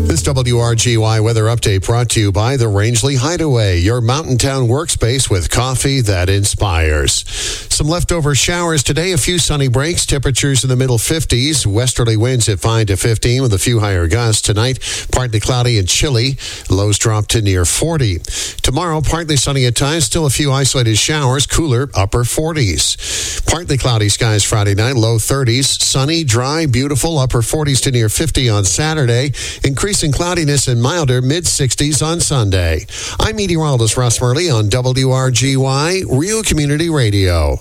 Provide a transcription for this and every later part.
This WRGY weather update brought to you by the Rangeley Hideaway, your mountain town workspace with coffee that inspires. Some leftover showers today, a few sunny breaks, temperatures in the middle 50s, westerly winds at 5 to 15 with a few higher gusts. Tonight, partly cloudy and chilly, lows drop to near 40. Tomorrow, partly sunny at times, still a few isolated showers, cooler, upper 40s. Partly cloudy skies Friday night, low 30s, sunny, dry, beautiful, upper 40s to near 50 on Saturday, increasing cloudiness and milder mid-60s on Sunday. I'm meteorologist Russ Murley on WRGY, Real Community Radio.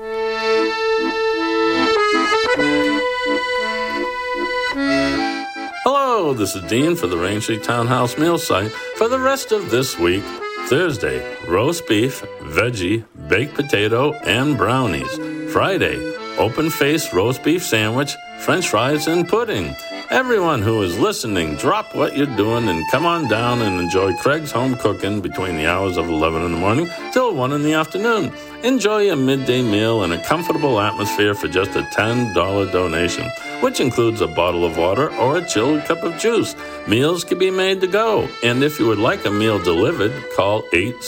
Hello, this is Dean for the Rangeley Townhouse Meal Site. For the rest of this week, Thursday, roast beef, veggie, baked potato, and brownies. Friday, open-faced roast beef sandwich, french fries, and pudding. Everyone who is listening, drop what you're doing and come on down and enjoy Craig's Home Cooking between the hours of 11 in the morning till 1 in the afternoon. Enjoy a midday meal in a comfortable atmosphere for just a $10 donation, which includes a bottle of water or a chilled cup of juice. Meals can be made to go, and if you would like a meal delivered, call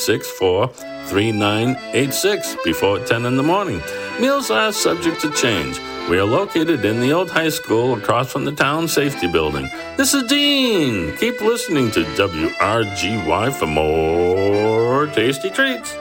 864-3986 before 10 in the morning. Meals are subject to change. We are located in the old high school across from the town safety building. This is Dean. Keep listening to WRGY for more tasty treats.